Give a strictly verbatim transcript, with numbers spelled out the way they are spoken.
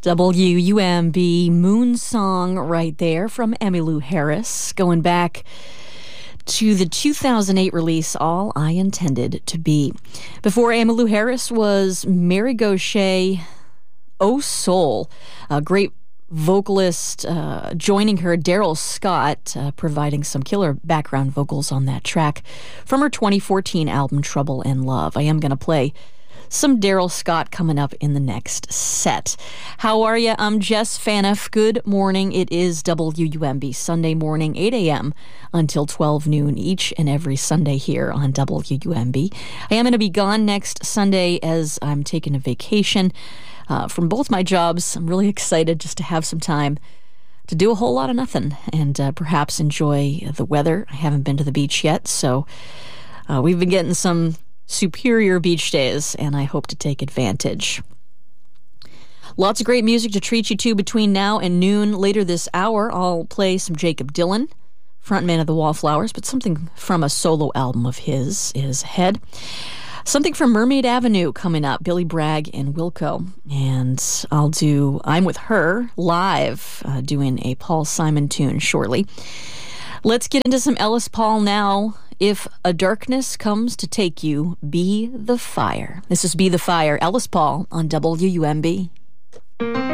W U M B Moon Song right there from Emmylou Harris, going back to the two thousand eight release All I Intended to Be. Before Emmylou Harris was Mary Gauthier, Oh Soul, a great vocalist. Uh, joining her, Daryl Scott, uh, providing some killer background vocals on that track from her twenty fourteen album Trouble and Love. I am going to play some Daryl Scott coming up in the next set. How are you? I'm Jess Faniff. Good morning. It is W U M B Sunday morning, eight a.m. until twelve noon each and every Sunday here on W U M B. I am going to be gone next Sunday as I'm taking a vacation uh, from both my jobs. I'm really excited just to have some time to do a whole lot of nothing and uh, perhaps enjoy the weather. I haven't been to the beach yet, so uh, we've been getting some superior beach days, and I hope to take advantage. Lots of great music to treat you to between now and noon. Later this hour, I'll play some Jakob Dylan, frontman of the Wallflowers, but something from a solo album of his is ahead. Something from Mermaid Avenue coming up, Billy Bragg and Wilco. And I'll do I'm With Her live, uh, doing a Paul Simon tune shortly. Let's get into some Ellis Paul now. If a darkness comes to take you, be the fire. This is Be the Fire, Ellis Paul on W U M B.